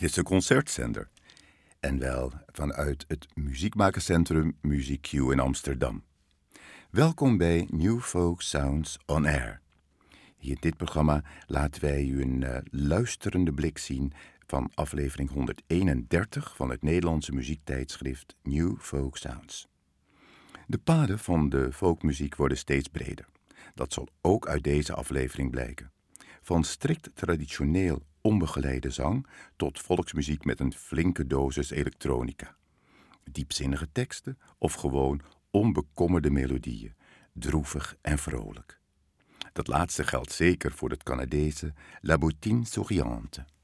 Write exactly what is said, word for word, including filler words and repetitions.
Dit is een concertzender. En wel vanuit het muziekmakerscentrum Music Q in Amsterdam. Welkom bij New Folk Sounds On Air. Hier in dit programma laten wij u een uh, luisterende blik zien van aflevering honderdeenendertig van het Nederlandse muziektijdschrift New Folk Sounds. De paden van de folkmuziek worden steeds breder. Dat zal ook uit deze aflevering blijken. Van strikt traditioneel onbegeleide zang tot volksmuziek met een flinke dosis elektronica. Diepzinnige teksten of gewoon onbekommerde melodieën, droevig en vrolijk. Dat laatste geldt zeker voor het Canadese La Bottine Souriante.